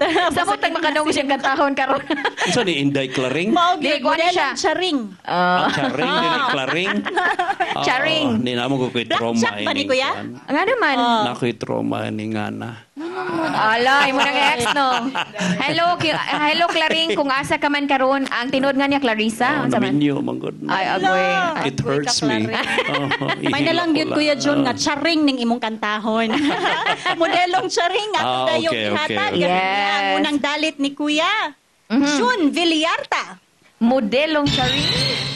Sa mo tag makadunggo siyang kantahon karon. Unsa ni Inday Claring? Mao Di, gyud kuha na siya. modelang charing. Charing din Claring. Charing. Ni namo ko kay trauma Blackjack ba ni kuya? Nga naman. Nakoy trauma ni ngana. Ala, imo nang ex no. Hello Claring, kung asa ka man karon, ang tinod nga niya Clarissa, unsa man? Naminyo manggod. Ay agoy. It hurts me. May na lang gyud Kuya John nga charing ning imong kantahon. Modelong charing ato dayong okay, ihatag. okay. Yes. Ang unang dalit ni Kuya. June Villarta. Modelong charing.